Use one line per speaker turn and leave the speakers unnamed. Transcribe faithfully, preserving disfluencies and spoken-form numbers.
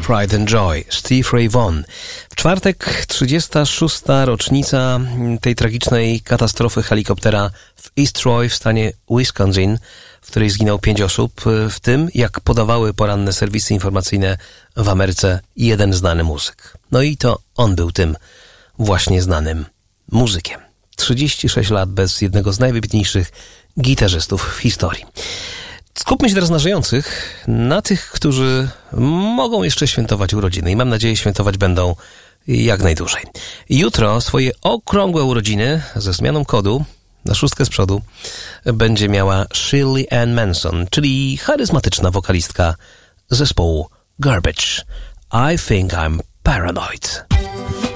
Pride and Joy, Steve Ray Vaughan. W czwartek trzydziesta szósta rocznica tej tragicznej katastrofy helikoptera w East Troy w stanie Wisconsin, w której zginęło pięć osób, w tym, jak podawały poranne serwisy informacyjne w Ameryce, jeden znany muzyk. No i to on był tym właśnie znanym muzykiem. trzydzieści sześć lat bez jednego z najwybitniejszych gitarzystów w historii. Skupmy się teraz na żyjących, na tych, którzy mogą jeszcze świętować urodziny i mam nadzieję świętować będą jak najdłużej. Jutro swoje okrągłe urodziny ze zmianą kodu na szóstkę z przodu będzie miała Shirley Ann Manson, czyli charyzmatyczna wokalistka zespołu Garbage. I think I'm paranoid.